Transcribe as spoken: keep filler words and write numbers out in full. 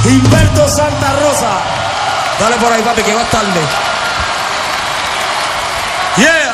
Gilberto Santa Rosa. Dale por ahí, papi, que vas tarde. Yeah.